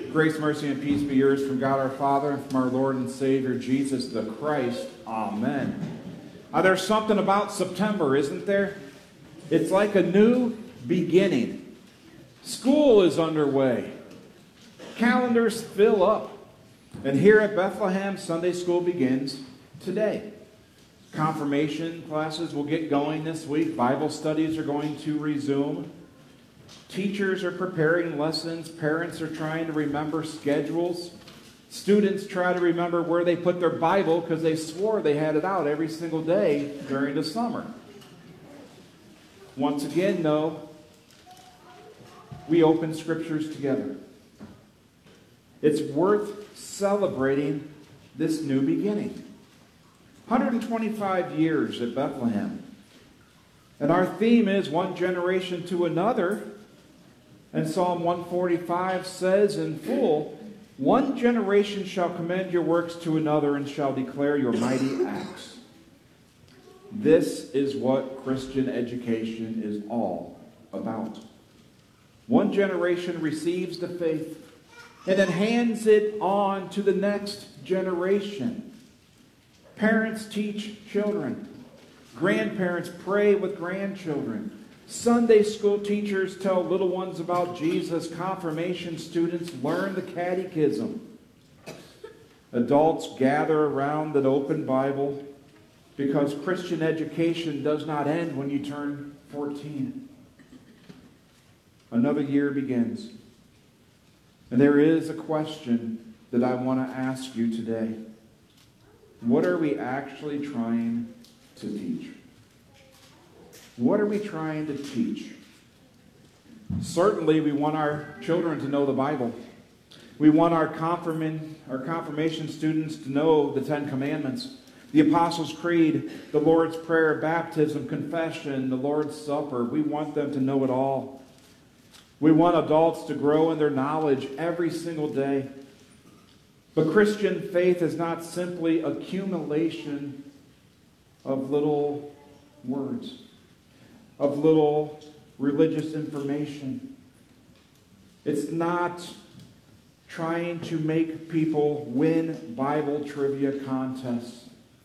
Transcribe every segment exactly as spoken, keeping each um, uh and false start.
Grace, mercy, and peace be yours from God our Father and from our Lord and Savior Jesus the Christ. Amen. Uh, there's something about September, isn't there? It's like a new beginning. School is underway. Calendars fill up. And here at Bethlehem, Sunday school begins today. Confirmation classes will get going this week. Bible studies are going to resume. Teachers are preparing lessons. Parents are trying to remember schedules. Students try to remember where they put their Bible because they swore they had it out every single day during the summer. Once again, though, we open scriptures together. It's worth celebrating this new beginning. one hundred twenty-five years at Bethlehem. And our theme is one generation to another. And Psalm one forty-five says in full, one generation shall commend your works to another and shall declare your mighty acts. This is what Christian education is all about. One generation receives the faith and then hands it on to the next generation. Parents teach children. Grandparents pray with grandchildren. Sunday school teachers tell little ones about Jesus. Confirmation students learn the catechism. Adults gather around an open Bible because Christian education does not end when you turn fourteen. Another year begins. And there is a question that I want to ask you today. What are we actually trying to teach? What are we trying to teach? Certainly, we want our children to know the Bible. We want our, confirmation, our confirmation students to know the Ten Commandments, the Apostles' Creed, the Lord's Prayer, baptism, confession, the Lord's Supper. We want them to know it all. We want adults to grow in their knowledge every single day. But Christian faith is not simply accumulation of little words, of little religious information. It's not trying to make people win Bible trivia contests.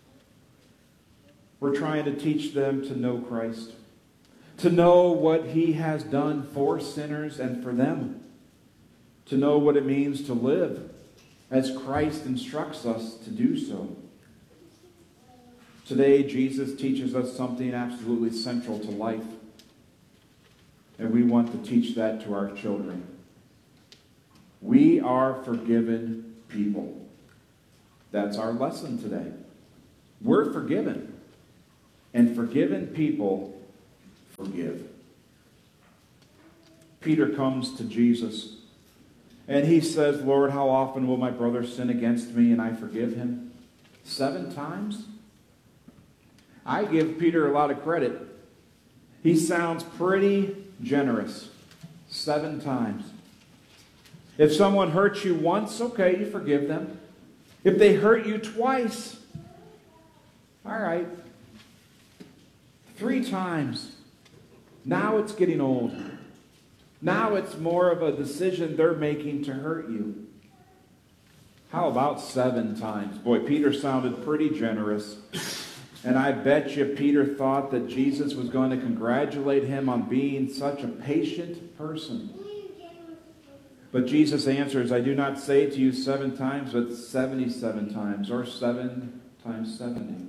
We're trying to teach them to know Christ, to know what He has done for sinners and for them, to know what it means to live as Christ instructs us to do so. Today, Jesus teaches us something absolutely central to life. And we want to teach that to our children. We are forgiven people. That's our lesson today. We're forgiven. And forgiven people forgive. Peter comes to Jesus. And he says, Lord, how often will my brother sin against me and I forgive him? Seven times? I give Peter a lot of credit. He sounds pretty generous. Seven times. If someone hurts you once, okay, you forgive them. If they hurt you twice, all right. Three times. Now it's getting old. Now it's more of a decision they're making to hurt you. How about seven times? Boy, Peter sounded pretty generous. And I bet you Peter thought that Jesus was going to congratulate him on being such a patient person. But Jesus answers, I do not say to you seven times, but seventy-seven times, or seven times seventy.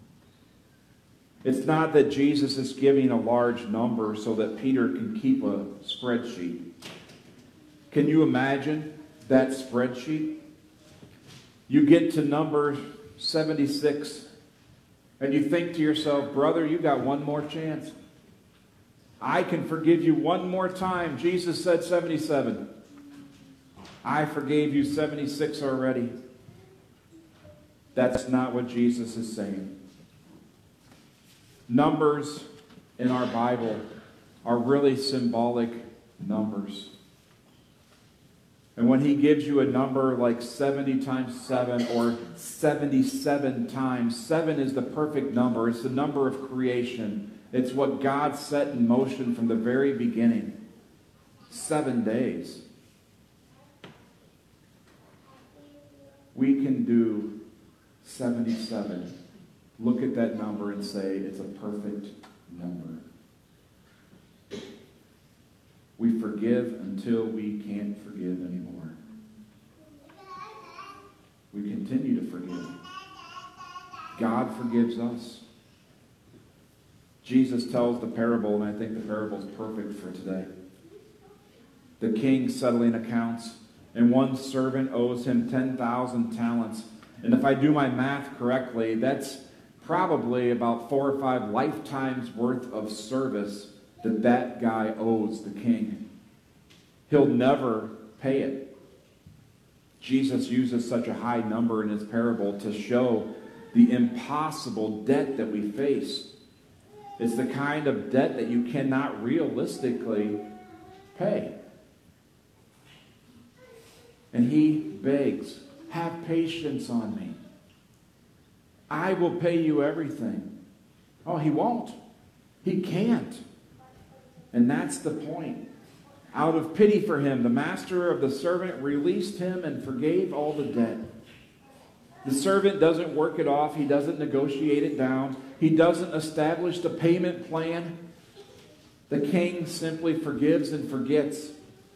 It's not that Jesus is giving a large number so that Peter can keep a spreadsheet. Can you imagine that spreadsheet? You get to number seventy-six, and you think to yourself, brother, you got one more chance. I can forgive you one more time. Jesus said seventy-seven. I forgave you seventy-six already. That's not what Jesus is saying. Numbers in our Bible are really symbolic numbers. And when he gives you a number like seventy times seven or seventy-seven times, seven is the perfect number. It's the number of creation. It's what God set in motion from the very beginning. Seven days. seventy-seven. Look at that number and say, it's a perfect number. We forgive until we can't forgive anymore. We continue to forgive. God forgives us. Jesus tells the parable, and I think the parable is perfect for today. The king settling accounts, and one servant owes him ten thousand talents. And if I do my math correctly, that's probably about four or five lifetimes worth of service that that guy owes the king. He'll never pay it. Jesus uses such a high number in his parable to show the impossible debt that we face. It's the kind of debt that you cannot realistically pay. And he begs, have patience on me. I will pay you everything. Oh, he won't. He can't. And that's the point. Out of pity for him, the master of the servant released him and forgave all the debt. The servant doesn't work it off. He doesn't negotiate it down. He doesn't establish the payment plan. The king simply forgives and forgets.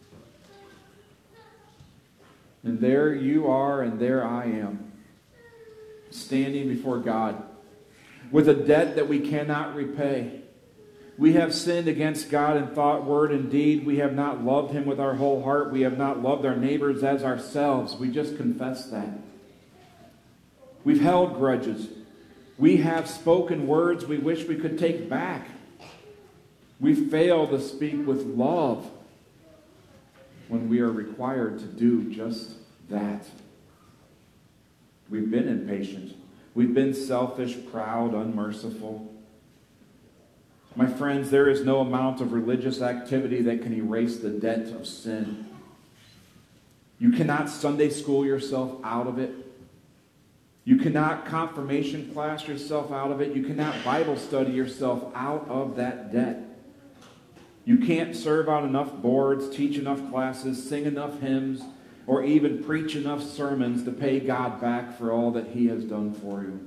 And there you are, and there I am, standing before God with a debt that we cannot repay. We have sinned against God in thought, word, and deed. We have not loved him with our whole heart. We have not loved our neighbors as ourselves. We just confess that. We've held grudges. We have spoken words we wish we could take back. We fail to speak with love when we are required to do just that. We've been impatient. We've been selfish, proud, unmerciful. My friends, there is no amount of religious activity that can erase the debt of sin. You cannot Sunday school yourself out of it. You cannot confirmation class yourself out of it. You cannot Bible study yourself out of that debt. You can't serve on enough boards, teach enough classes, sing enough hymns, or even preach enough sermons to pay God back for all that he has done for you.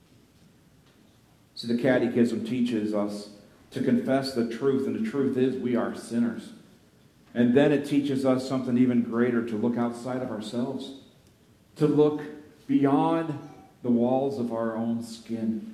See, the Catechism teaches us to confess the truth, and the truth is we are sinners. And then it teaches us something even greater, to look outside of ourselves, to look beyond the walls of our own skin.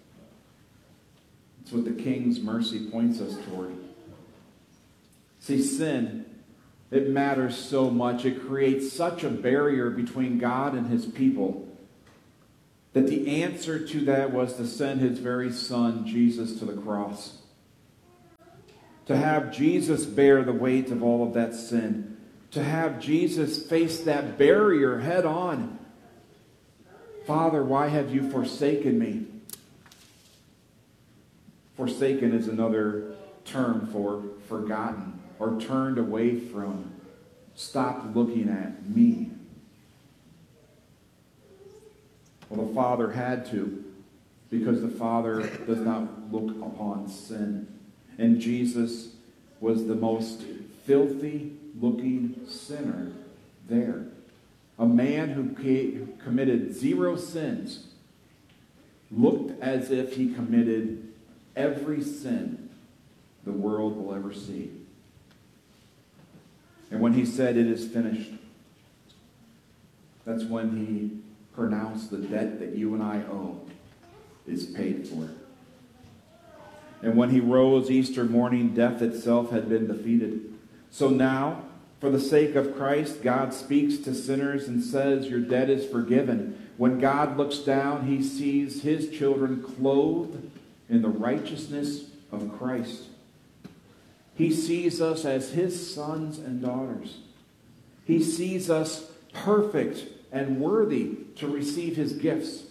It's what the King's mercy points us toward. See, sin, it matters so much. It creates such a barrier between God and his people that the answer to that was to send his very son, Jesus, to the cross. To have Jesus bear the weight of all of that sin. To have Jesus face that barrier head on. Father, why have you forsaken me? Forsaken is another term for forgotten or turned away from. Stop looking at me. Well, the Father had to, because the Father does not look upon sin. And Jesus was the most filthy looking sinner there. A man who committed zero sins looked as if he committed every sin the world will ever see. And when he said, "It is finished," that's when he pronounced the debt that you and I owe is paid for. And when he rose Easter morning, death itself had been defeated. So now, for the sake of Christ, God speaks to sinners and says, your debt is forgiven. When God looks down, he sees his children clothed in the righteousness of Christ. He sees us as his sons and daughters. He sees us perfect and worthy to receive his gifts.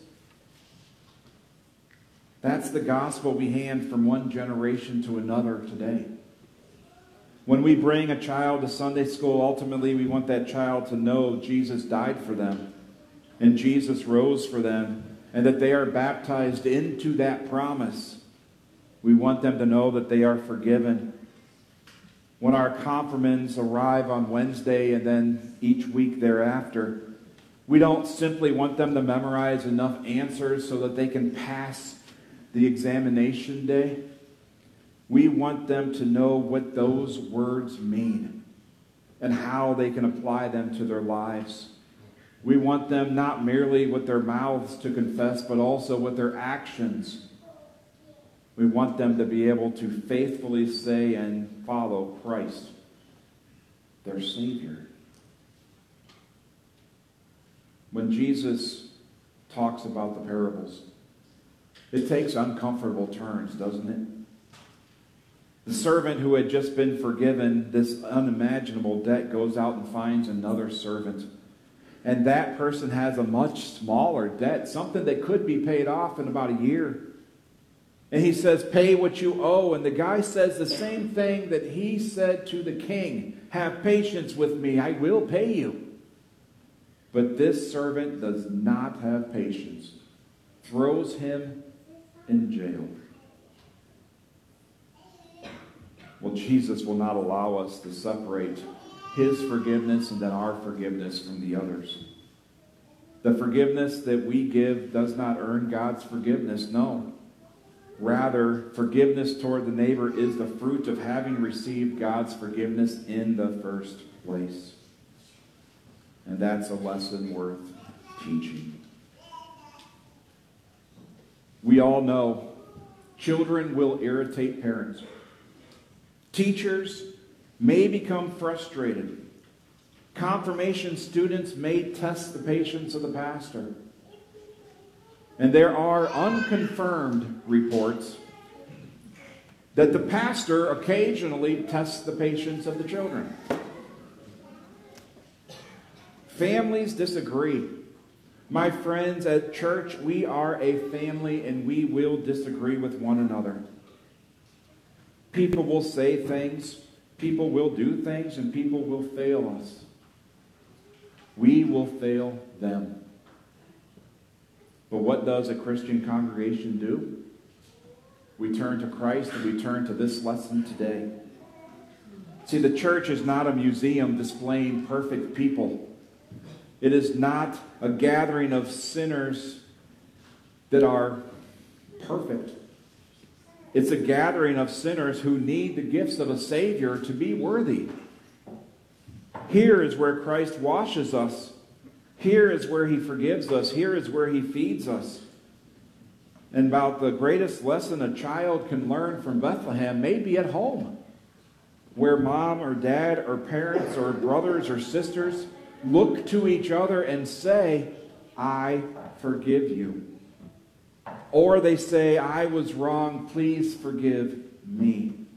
That's the gospel we hand from one generation to another today. When we bring a child to Sunday school, ultimately we want that child to know Jesus died for them and Jesus rose for them, and that they are baptized into that promise. We want them to know that they are forgiven. When our confirmands arrive on Wednesday and then each week thereafter, We don't simply want them to memorize enough answers so that they can pass the examination day. We want them to know what those words mean and how they can apply them to their lives. We want them not merely with their mouths to confess, but also with their actions. We want them to be able to faithfully say and follow Christ, their Savior. When Jesus talks about the parables, it takes uncomfortable turns, doesn't it? The servant who had just been forgiven this unimaginable debt goes out and finds another servant. And that person has a much smaller debt, something that could be paid off in about a year. And he says, pay what you owe. And the guy says the same thing that he said to the king. Have patience with me, I will pay you. But this servant does not have patience. Throws him in jail. Well, Jesus will not allow us to separate his forgiveness and then our forgiveness from the others. The forgiveness that we give does not earn God's forgiveness, no. Rather, forgiveness toward the neighbor is the fruit of having received God's forgiveness in the first place. And that's a lesson worth teaching. We all know children will irritate parents. Teachers may become frustrated. Confirmation students may test the patience of the pastor. And there are unconfirmed reports that the pastor occasionally tests the patience of the children. Families disagree. My friends, at church, we are a family and we will disagree with one another. People will say things, people will do things, and people will fail us. We will fail them. But what does a Christian congregation do? We turn to Christ and we turn to this lesson today. See, the church is not a museum displaying perfect people. It is not a gathering of sinners that are perfect. It's a gathering of sinners who need the gifts of a Savior to be worthy. Here is where Christ washes us. Here is where he forgives us. Here is where he feeds us. And about the greatest lesson a child can learn from Bethlehem may be at home, where mom or dad or parents or brothers or sisters look to each other and say, I forgive you. Or they say, I was wrong, please forgive me.